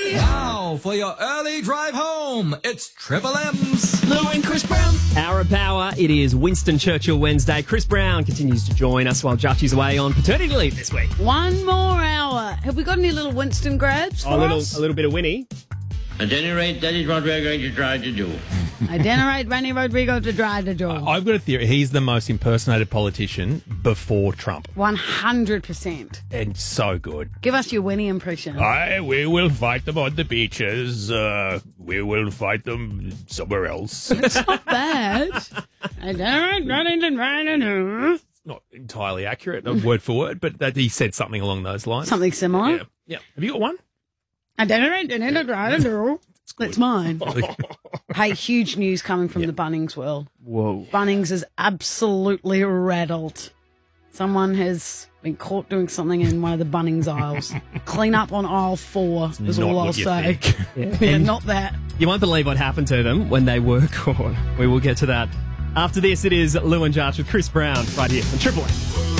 Now for your early drive home, it's Triple M's Lou and Chris Brown. Hour of Power. It is Winston Churchill Wednesday. Chris Brown continues to join us while Judge is away on paternity leave this week. One more hour. Have we got any little Winston grabs for us? A little bit of Winnie. At any rate, that is what we're going to try to do. Generate Randy Rodrigo to drive the door. I've got a theory. He's the most impersonated politician before Trump. 100%. And so good. Give us your Winnie impression. We will fight them on the beaches. We will fight them somewhere else. It's not bad. Not entirely accurate, word for word, but that he said something along those lines. Something similar. Yeah. Have you got one? That's mine. Hey, huge news coming from the Bunnings world. Whoa. Bunnings is absolutely rattled. Someone has been caught doing something in one of the Bunnings aisles. Clean up on aisle 4 is not all what I'll you say. think. Yeah, not that. You won't believe what happened to them when they were caught. We will get to that. After this, it is Lou and Judge with Chris Brown right here on Triple M.